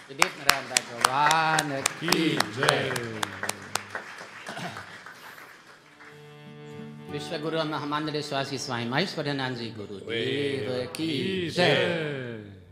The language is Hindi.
विदित नारायण दास भगवान की जय। विश्व गुरु महामंडलेश्वर स्वामी महेश्वरानंद जी गुरुदेव की जय।